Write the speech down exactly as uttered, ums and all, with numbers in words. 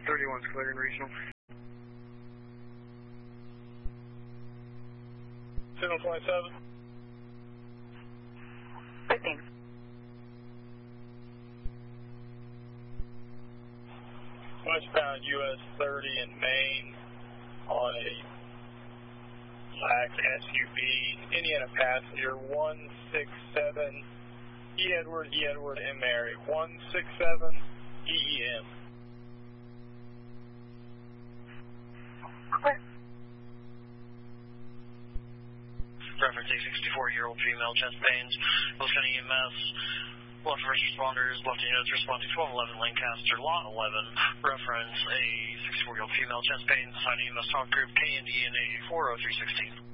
thirty-one's clear in regional. Signal twenty-seven. fifteen. Westbound U S thirty in Maine on a black S U V, Indiana passenger one six seven, E Edward, E Edward, M Mary, one six seven, E E M. Okay. Reference a sixty-four-year-old female, chest pains, Willis County E M S, left first responders, left units responding twelve eleven Lancaster, lot eleven, reference a sixty-four-year-old female, chest pains, assigned E M S talk group, K N D N A four oh three sixteen.